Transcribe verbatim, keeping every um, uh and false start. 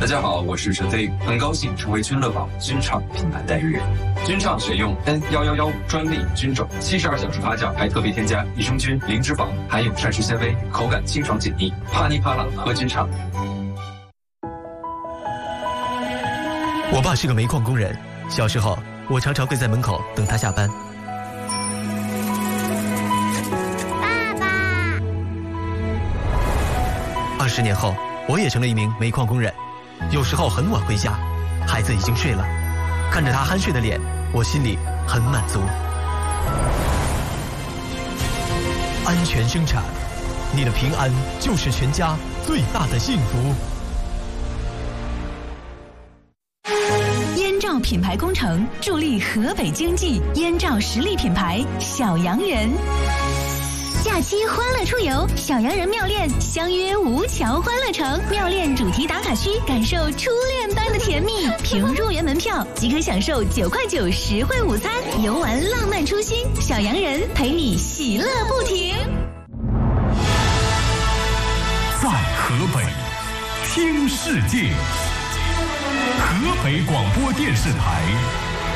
大家好，我是陈飞，很高兴成为君乐宝君畅品牌代言人。君畅选用 N 一一一五专利菌种，七十二小时发酵，还特别添加益生菌、零脂肪，含有膳食纤维，口感清爽解腻，啪哩啪啦喝君畅。 我爸是个煤矿工人，小时候我常常跪在门口等他下班。 爸爸， 二十年后，我也成了一名煤矿工人，有时候很晚回家，孩子已经睡了，看着他酣睡的脸，我心里很满足。安全生产，你的平安就是全家最大的幸福。 燕赵品牌工程助力河北经济，燕赵实力品牌小洋人。假期欢乐出游，小洋人妙恋相约吴桥欢乐城，妙恋主题打卡区，感受初恋般的甜蜜。凭入园门票即可享受九块九实惠午餐，游玩浪漫初心，小洋人陪你喜乐不停。 在河北听世界，河北广播电视台